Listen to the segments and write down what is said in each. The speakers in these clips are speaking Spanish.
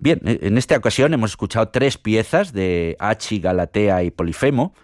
Bien, en esta ocasión hemos escuchado 3 piezas de Hachi, Galatea y Polifemo,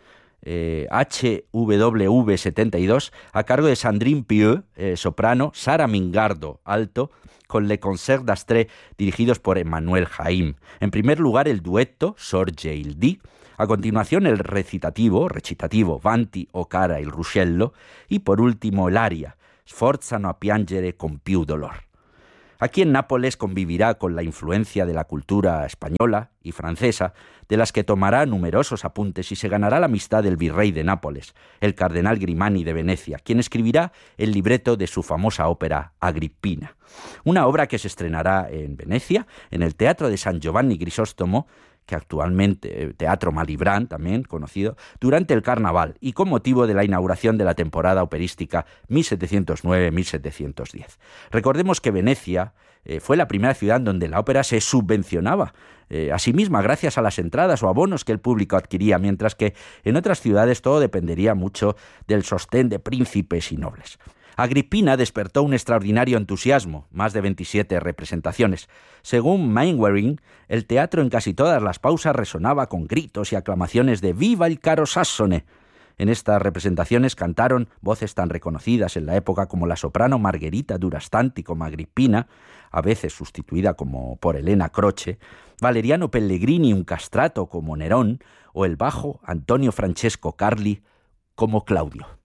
HWV 72, a cargo de Sandrine Pieux, soprano, Sara Mingardo, alto, con Le Concert d'Astre, dirigidos por Emmanuel Jaim. En primer lugar, el dueto, Sorge il Dì. A continuación, el recitativo, Vanti o cara il ruscello. Y por último, el aria, Sforzano a piangere con più dolor. Aquí en Nápoles convivirá con la influencia de la cultura española y francesa, de las que tomará numerosos apuntes y se ganará la amistad del virrey de Nápoles, el cardenal Grimani de Venecia, quien escribirá el libreto de su famosa ópera Agrippina, una obra que se estrenará en Venecia, en el Teatro de San Giovanni Grisóstomo, que actualmente Teatro Malibran, también conocido, durante el Carnaval y con motivo de la inauguración de la temporada operística 1709-1710. Recordemos que Venecia fue la primera ciudad donde la ópera se subvencionaba a sí misma gracias a las entradas o abonos que el público adquiría, mientras que en otras ciudades todo dependería mucho del sostén de príncipes y nobles. Agrippina despertó un extraordinario entusiasmo, más de 27 representaciones. Según Mainwaring, el teatro en casi todas las pausas resonaba con gritos y aclamaciones de ¡Viva il caro Sassone! En estas representaciones cantaron voces tan reconocidas en la época como la soprano Margherita Durastanti como Agrippina, a veces sustituida por Elena Croce, Valeriano Pellegrini un castrato como Nerón, o el bajo Antonio Francesco Carli como Claudio.